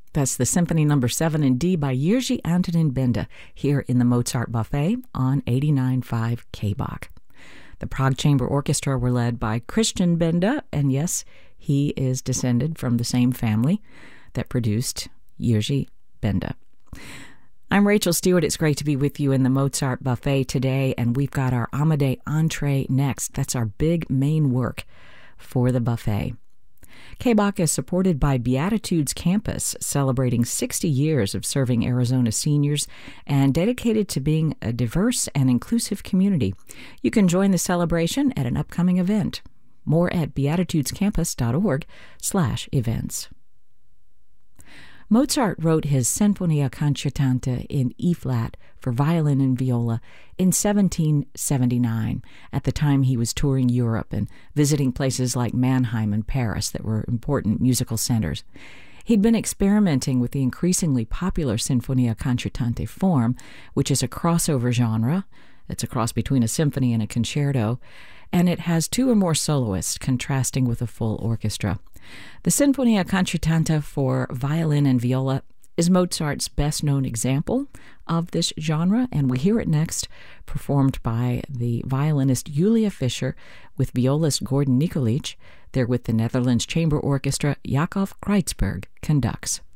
That's the Symphony No. 7 in D by Jiří Antonín Benda here in the Mozart Buffet on 89.5 KBOK. The Prague Chamber Orchestra were led by Christian Benda, and yes, he is descended from the same family that produced Jiří Benda. I'm Rachel Stewart. It's great to be with you in the Mozart Buffet today, and we've got our Amédée entree next. That's our big main work for the buffet. KBOK is supported by Beatitudes Campus, celebrating 60 years of serving Arizona seniors and dedicated to being a diverse and inclusive community. You can join the celebration at an upcoming event. More at beatitudescampus.org/events. Mozart wrote his Sinfonia Concertante in E-flat for violin and viola in 1779, at the time he was touring Europe and visiting places like Mannheim and Paris that were important musical centers. He'd been experimenting with the increasingly popular Sinfonia Concertante form, which is a crossover genre. It's a cross between a symphony and a concerto, and it has two or more soloists contrasting with a full orchestra. The Sinfonia Concertante for violin and viola is Mozart's best-known example of this genre, and we hear it next, performed by the violinist Julia Fischer with violist Gordon Nikolic. They're with the Netherlands Chamber Orchestra. Yakov Kreitzberg conducts.